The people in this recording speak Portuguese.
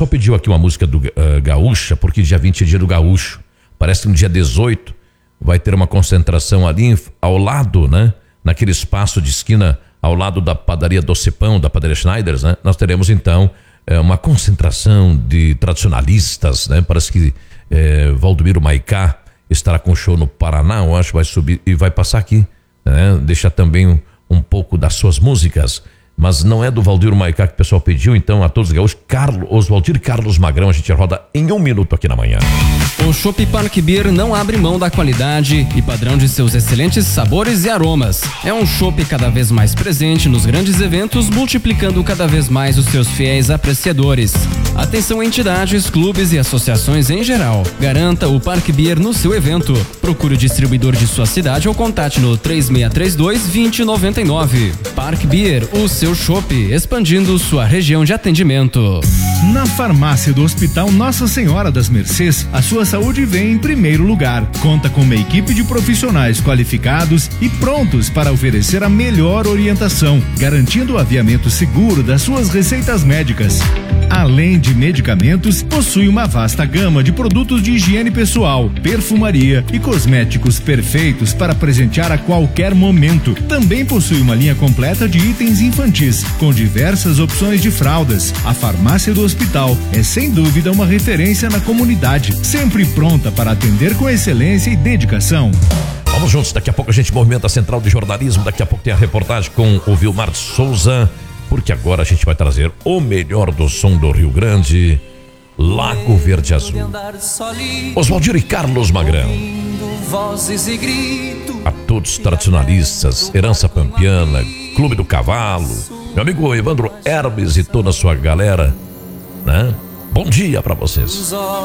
pessoal pediu aqui uma música do Gaúcha, porque dia 20 é dia do Gaúcho. Parece que no dia 18 vai ter uma concentração ali ao lado, né? Naquele espaço de esquina ao lado da padaria Docepão, da padaria Schneiders, né? Nós teremos então uma concentração de tradicionalistas, né? Parece que Valdomiro Maicá estará com show no Paraná, eu acho, vai subir e vai passar aqui, né? Deixar também um pouco das suas músicas. Mas não é do Valdir Maicá que o pessoal pediu, então a todos os gaúchos, Oswaldir e Carlos Magrão, a gente roda em 1 minuto aqui na manhã. O Chopp Park Beer não abre mão da qualidade e padrão de seus excelentes sabores e aromas. É um chopp cada vez mais presente nos grandes eventos, multiplicando cada vez mais os seus fiéis apreciadores. Atenção entidades, clubes e associações em geral. Garanta o Park Beer no seu evento. Procure o distribuidor de sua cidade ou contate no 3632-2099. Park Beer, o seu chopp, expandindo sua região de atendimento. Na farmácia do Hospital Nossa Senhora das Mercês, a sua saúde vem em primeiro lugar. Conta com uma equipe de profissionais qualificados e prontos para oferecer a melhor orientação, garantindo o aviamento seguro das suas receitas médicas. Além de medicamentos, possui uma vasta gama de produtos de higiene pessoal, perfumaria e cosméticos perfeitos para presentear a qualquer momento. Também possui uma linha completa de itens infantis, com diversas opções de fraldas. A farmácia do hospital é sem dúvida uma referência na comunidade, sempre pronta para atender com excelência e dedicação. Vamos juntos, daqui a pouco a gente movimenta a Central de Jornalismo, daqui a pouco tem a reportagem com o Vilmar Souza, porque agora a gente vai trazer o melhor do som do Rio Grande, Lago Verde Azul. Oswaldir e Carlos Magrão. A todos os tradicionalistas, Herança Pampiana, Clube do Cavalo, meu amigo Evandro Hermes e toda a sua galera, né? Bom dia pra vocês.